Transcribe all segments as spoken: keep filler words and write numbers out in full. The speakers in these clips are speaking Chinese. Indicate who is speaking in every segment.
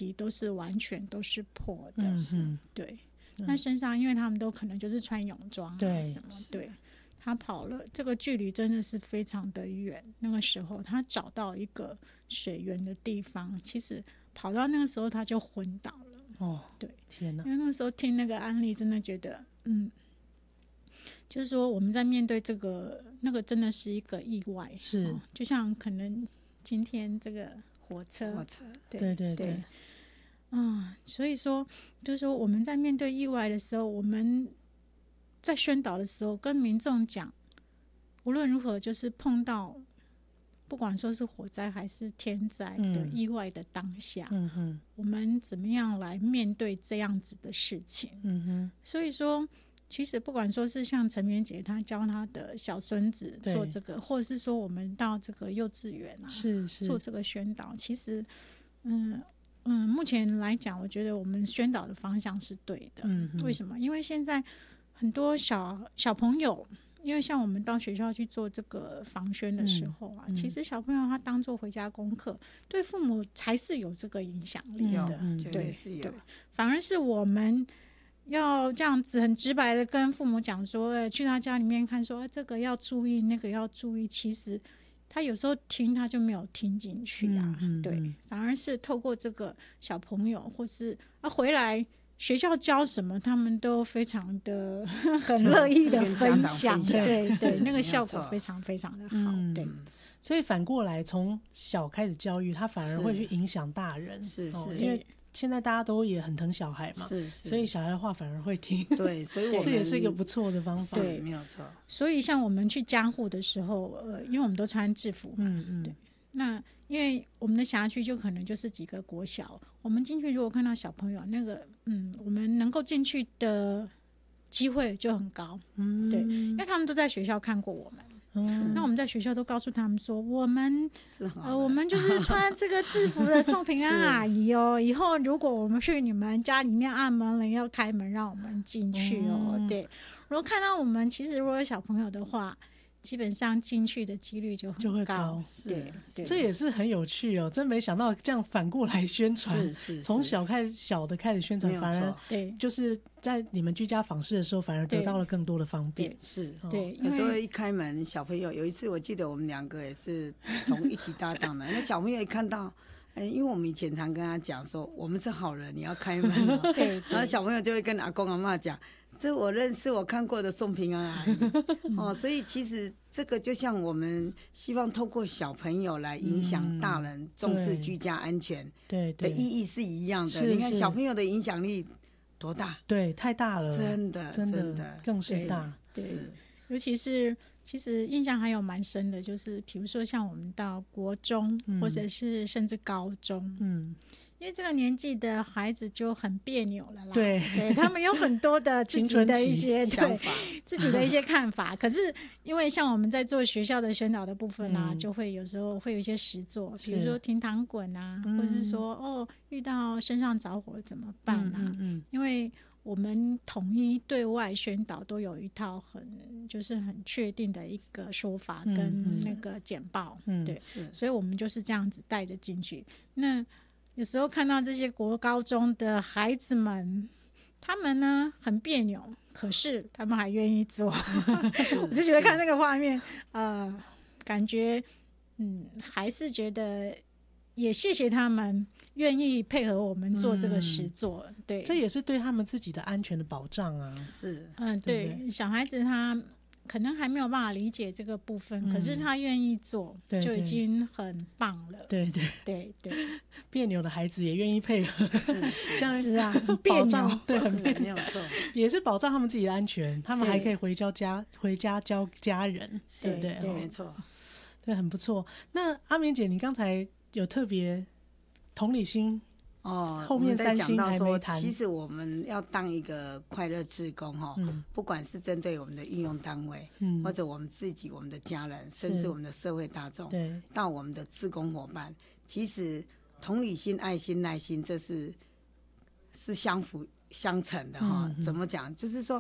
Speaker 1: 皮都是完全都是破的，
Speaker 2: 嗯嗯，
Speaker 1: 对。那身上因为他们都可能就是穿泳装啊
Speaker 2: 对
Speaker 1: 什么，对。他跑了这个距离真的是非常的远，那个时候他找到一个水源的地方，其实跑到那个时候他就昏倒了。
Speaker 2: 哦，
Speaker 1: 对，
Speaker 2: 天哪！
Speaker 1: 因为那时候听那个案例，真的觉得，嗯，就是说我们在面对这个那个真的是一个意外，
Speaker 2: 是、
Speaker 1: 哦、就像可能今天这个火车，
Speaker 3: 火车，
Speaker 1: 对
Speaker 2: 对对对，
Speaker 1: 啊、嗯，所以说就是说我们在面对意外的时候，我们在宣导的时候跟民众讲，无论如何就是碰到不管说是火灾还是天灾的意外的当下，
Speaker 2: 嗯哼，
Speaker 1: 我们怎么样来面对这样子的事情？
Speaker 2: 嗯哼，
Speaker 1: 所以说，其实不管说是像陈棉姐她教她的小孙子做这个，或者是说我们到这个幼稚园啊，
Speaker 2: 是是
Speaker 1: 做这个宣导，其实，嗯嗯，目前来讲，我觉得我们宣导的方向是对的。
Speaker 2: 嗯，
Speaker 1: 为什么？因为现在很多小小朋友。因为像我们到学校去做这个防宣的时候啊，
Speaker 2: 嗯嗯、
Speaker 1: 其实小朋友他当做回家功课，对父母还是有这个影响力的，
Speaker 2: 嗯、
Speaker 1: 对，
Speaker 3: 是有
Speaker 1: 对，反而是我们要这样子很直白的跟父母讲说，欸、去他家里面看说，欸、这个要注意，那个要注意，其实他有时候听他就没有听进去啊，
Speaker 2: 嗯嗯、
Speaker 1: 对，反而是透过这个小朋友或是啊回来。学校教什么，他们都非常的很乐意的分享，对对，那个效果非常非常的好，嗯、对。
Speaker 2: 所以反过来，从小开始教育，他反而会去影响大人，
Speaker 3: 是是、哦，
Speaker 2: 因为现在大家都也很疼小孩嘛，
Speaker 3: 是是，
Speaker 2: 所以小孩的话反而会听，
Speaker 3: 对，所以我们
Speaker 2: 这也是一个不错的方法，
Speaker 3: 对，没有错。
Speaker 1: 所以像我们去监护的时候，呃，因为我们都穿制服嘛，
Speaker 2: 嗯嗯，
Speaker 1: 对。那因为我们的辖区就可能就是几个国小，我们进去如果看到小朋友那个，嗯，我们能够进去的机会就很高，嗯，对，因为他们都在学校看过我们，嗯，那我们在学校都告诉他们说，我们
Speaker 3: 是
Speaker 1: 呃，我们就是穿这个制服的送平安阿姨哦，以后如果我们去你们家里面按门铃要开门让我们进去哦，嗯、对，如果看到我们，其实如果有小朋友的话。基本上进去的几率就很高，
Speaker 2: 就会高，
Speaker 1: 对，对，
Speaker 2: 这也是很有趣哦，真没想到这样反过来宣传，
Speaker 3: 是是，
Speaker 2: 从小开始小的开始宣传，反而
Speaker 1: 对，
Speaker 2: 就是在你们居家访视的时候，反而得到了更多的方便，
Speaker 3: 是，
Speaker 1: 对，
Speaker 3: 有时候一开门，小朋友有一次我记得我们两个也是同一起搭档的，那小朋友一看到。哎，因为我们以前常跟他讲说，我们是好人，你要开门哦。
Speaker 1: 对，
Speaker 3: 然后小朋友就会跟阿公阿嬷讲，这我认识，我看过的宋平安阿姨。哦，所以其实这个就像我们希望透过小朋友来影响大人、嗯、重视居家安全的意义是一样的。你看小朋友的影响力多大？
Speaker 2: 对，太大了，
Speaker 3: 真的，
Speaker 2: 真的，
Speaker 3: 真的
Speaker 2: 更是大。
Speaker 1: 对，对，尤其是。其实印象还有蛮深的，就是比如说像我们到国中，嗯、或者是甚至高中，嗯，因为这个年纪的孩子就很别扭了啦，
Speaker 2: 对，
Speaker 1: 对他们有很多的自己的一些对自己的一些看法。可是因为像我们在做学校的宣导的部分啊，嗯、就会有时候会有一些实作，比如说停糖滚啊，或是说哦遇到身上着火怎么办啊？嗯嗯嗯因为我们统一对外宣导都有一套很就是很确定的一个说法跟那个简报，嗯、对，所以我们就是这样子带着进去。那有时候看到这些国高中的孩子们，他们呢很别扭，可是他们还愿意做，我就觉得看那个画面，呃，感觉嗯还是觉得也谢谢他们。愿意配合我们做这个实作，嗯、对，
Speaker 2: 这也是对他们自己的安全的保障啊。
Speaker 3: 是，
Speaker 1: 嗯，对，对小孩子他可能还没有办法理解这个部分，嗯、可是他愿意做，对对就已经很棒了。
Speaker 2: 对对
Speaker 1: 对对，
Speaker 2: 别扭的孩子也愿意配合，
Speaker 1: 这样是啊，
Speaker 2: 保障对，
Speaker 3: 没有错，
Speaker 2: 也是保障他们自己的安全，他们还可以回教家回家教家人，对不对？
Speaker 3: 对，没错，
Speaker 2: 对，很不错。那阿明姐，你刚才有特别。同理心
Speaker 3: 哦，
Speaker 2: 后面三星还没谈。
Speaker 3: 其实我们要当一个快乐志工哈、嗯，不管是针对我们的运用单位，嗯，或者我们自己、我们的家人，甚至我们的社会大众，对，到我们的志工伙伴，其实同理心、爱心、耐心，这是是相辅相成的哈、嗯。怎么讲？就是说，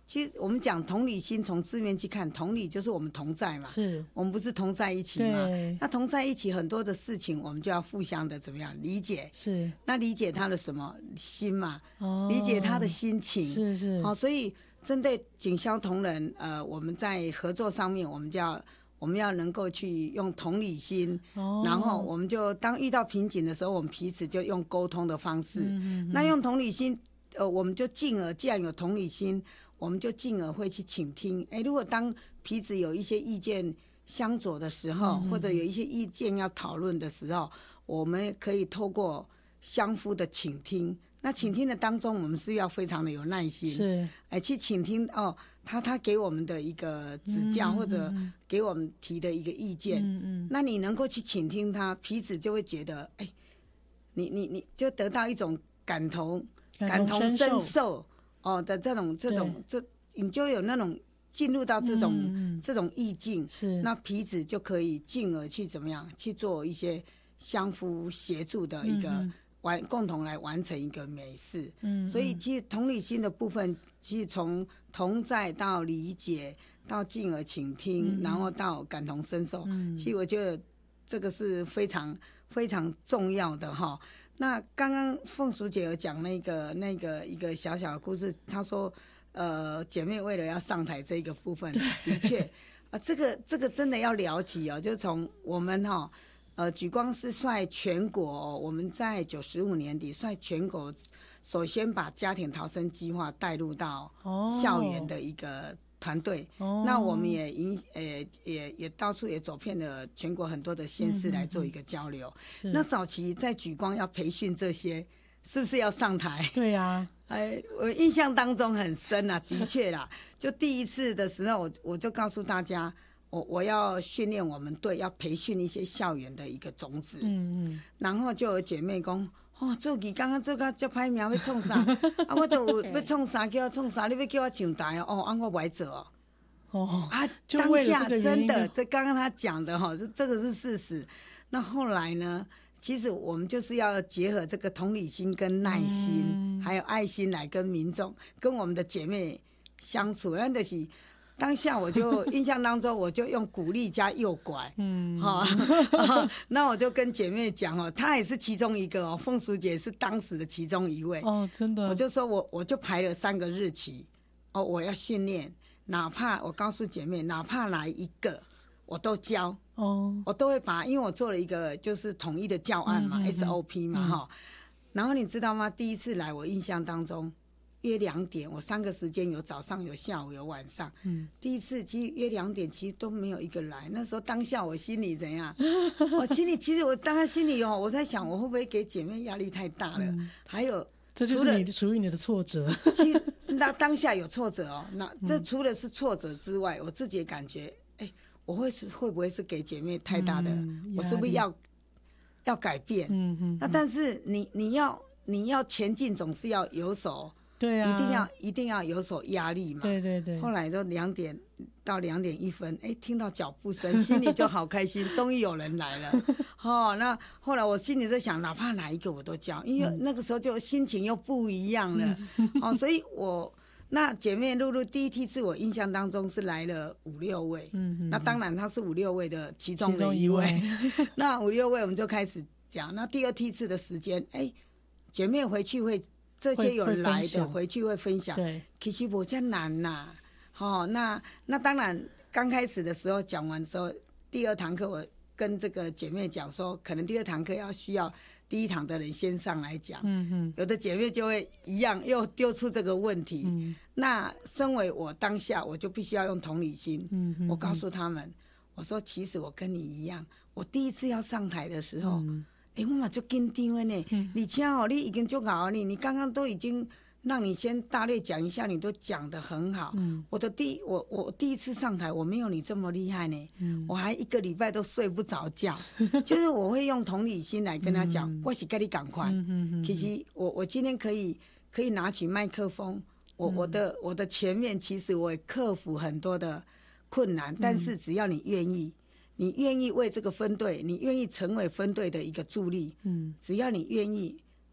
Speaker 3: 其实我们讲同理心，从字面去看，同理就是我们同在嘛，
Speaker 2: 是
Speaker 3: 我们不是同在一起嘛？那同在一起，很多的事情我们就要互相的怎么样理解？
Speaker 2: 是，
Speaker 3: 那理解他的什么心嘛？哦、理解他的心情，
Speaker 2: 是是。
Speaker 3: 好、哦，所以针对警消同仁，呃，我们在合作上面，我们就要我们要能够去用同理心，哦、然后我们就当遇到瓶颈的时候，我们彼此就用沟通的方式。嗯嗯嗯，那用同理心，呃，我们就进而既然有同理心。我们就进而会去倾听。哎，如果当彼此有一些意见相左的时候，嗯、或者有一些意见要讨论的时候，我们可以透过相互的倾听。那倾听的当中，我们是要非常的有耐心，是，哎，去倾听哦，他他给我们的一个指教，嗯、或者给我们提的一个意见，嗯嗯，那你能够去倾听他，彼此就会觉得，哎，你你你就得到一种感同感同身受。哦的这种这种这，你就有那种进入到这种、嗯、这种意境，是那彼此就可以进而去怎么样去做一些相互协助的一个完、嗯、共同来完成一个美事。嗯，所以其实同理心的部分，其实从同在到理解，到进而倾听，嗯、然后到感同身受，嗯、其实我觉得这个是非常非常重要的哈。那刚刚凤淑姐有讲那个那个一个小小的故事，她说，呃，姐妹为了要上台这个部分，的确，啊，这个这个真的要了解哦，就从我们哈、哦，呃，莒光是率全国、哦，我们在九十五年底率全国，首先把家庭逃生计划带入到校园的一个团队，哦、那我们也引呃也也到处也走遍了全国很多的县市来做一个交流。嗯、那早期在莒光要培训这些，是不是要上台？
Speaker 2: 对呀、啊，
Speaker 3: 哎，我印象当中很深啊，的确啦。就第一次的时候，我我就告诉大家，我我要训练我们队，要培训一些校园的一个种子。嗯嗯。然后就有姐妹讲。哦，做义刚刚做到这歹名要创啥？啊，我都有要创啥叫我创啥？你要叫我上台哦，哦，啊，我不爱做哦。哦，啊，当下真的，这刚刚他讲的哈，这这个是事实。那后来呢？其实我们就是要结合这个同理心跟耐心，嗯、还有爱心来跟民众、跟我们的姐妹相处，那就是。当下我就印象当中，我就用鼓励加诱拐，嗯，哈、哦，那我就跟姐妹讲哦，她也是其中一个哦，凤淑姐是当时的其中一位
Speaker 2: 哦，真的，
Speaker 3: 我就说我我就排了三个日期，哦，我要训练，哪怕我告诉姐妹，哪怕来一个我都教哦，我都会把，因为我做了一个就是统一的教案嘛、嗯、，S O P 嘛，哈、嗯，然后你知道吗？第一次来，我印象当中。约两点，我三个时间有早上有下午有晚上。嗯，第一次其实约两点，其实都没有一个来。那时候当下我心里怎样？我心里其实我当下心里哦，我在想我会不会给姐妹压力太大了？嗯、还有，
Speaker 2: 这就是你属于你的挫折。
Speaker 3: 其实那当下有挫折哦，那这除了是挫折之外，我自己也感觉，哎，我会是会不会是给姐妹太大的？嗯、我是不是要要改变？嗯嗯。那但是你你要你要前进，总是要有所。
Speaker 2: 对啊，
Speaker 3: 一定要一定要有所压力嘛。
Speaker 2: 对对对。
Speaker 3: 后来都两点到两点一分，哎，听到脚步声，心里就好开心，终于有人来了。哦，那后来我心里在想，哪怕哪一个我都教，因为那个时候就心情又不一样了。嗯、哦，所以我那姐妹露露第一梯次，我印象当中是来了五六位。嗯嗯。那当然她是五六位的其中的一位。一位那五六位我们就开始讲。那第二梯次的时间，哎，姐妹回去会。这些有来的回去会分享，对，其实不这难呐、啊。好、哦，那那当然刚开始的时候讲完的时候，第二堂课我跟这个姐妹讲说，可能第二堂课要需要第一堂的人先上来讲。嗯嗯，有的姐妹就会一样又丢出这个问题。嗯，那身为我当下，我就必须要用同理心。嗯嗯，我告诉他们，我说其实我跟你一样，我第一次要上台的时候。嗯哎、欸，我嘛就紧张的呢，嗯、而且哦，你已经就好你，你刚刚都已经让你先大略讲一下，你都讲得很好。嗯、我的第我我第一次上台，我没有你这么厉害呢，嗯、我还一个礼拜都睡不着觉。就是我会用同理心来跟他讲，嗯、我是跟你赶快。嗯嗯嗯、其实我我今天可以可以拿起麦克风，我、嗯、我的我的前面其实我也克服很多的困难，但是只要你愿意。你愿意为这个分队，你愿意成为分队的一个助力，嗯，只要你愿意，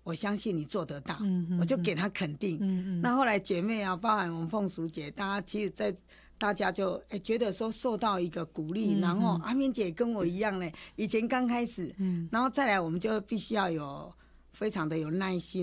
Speaker 3: 我相信你做得到，
Speaker 2: 嗯嗯
Speaker 3: 我就给他肯定。
Speaker 2: 嗯嗯
Speaker 3: 那后来姐妹啊，包含我们凤淑姐，大家其实在大家就哎、欸、觉得说受到一个鼓励，
Speaker 2: 嗯嗯
Speaker 3: 然后阿明姐跟我一样呢，以前刚开始，
Speaker 2: 嗯
Speaker 3: 然后再来我们就必须要有非常的有耐心。